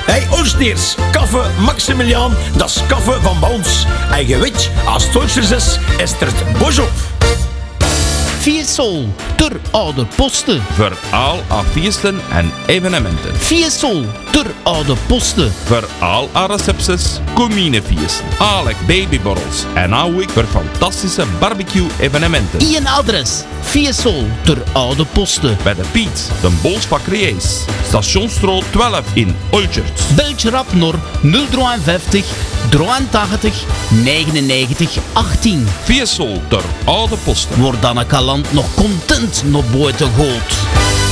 Hey Oosteers, kaffe Maximiliaan, dat is kaffe van bij ons. En je weet, als het Duitsers is er het bos op. Fiesol, ter oude posten. Voor al aan feesten en evenementen. Fiesol, ter oude posten. Voor al aan recepties, cominefeesten, alek babyborrels en ook voor fantastische barbecue-evenementen. Een adres, Fiesol, ter oude posten. Bij de Piet, de Bolsbakkerijs, Stationsstraat 12 in Olchert. Beltje rap naar 053 83 99 18. Fiesol ter oude posten. Wordt dan een kalant nog content naar buiten gooit.